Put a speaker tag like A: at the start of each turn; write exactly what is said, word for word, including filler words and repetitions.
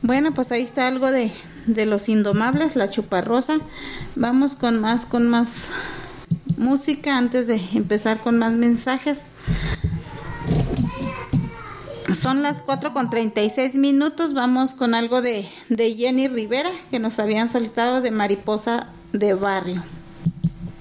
A: Bueno, pues ahí está algo de, de Los Indomables, La Chuparrosa. Vamos con más, con más música antes de empezar con más mensajes. Son las cuatro con treinta y seis minutos. Vamos con algo de, de Jenny Rivera, que nos habían solicitado, de Mariposa de Barrio.